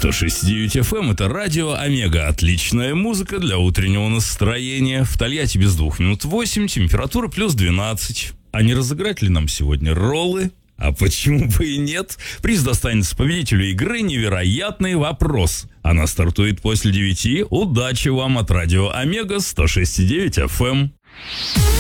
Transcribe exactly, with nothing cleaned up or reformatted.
сто шесть и девять эф эм — это радио Омега. Отличная музыка для утреннего настроения. В Тольятти без двух минут восемь, температура плюс двенадцать. А не разыграть ли нам сегодня роллы? А почему бы и нет? Приз достанется победителю игры «Невероятный вопрос». Она стартует после девяти. Удачи вам от радио Омега сто шесть и девять эф эм.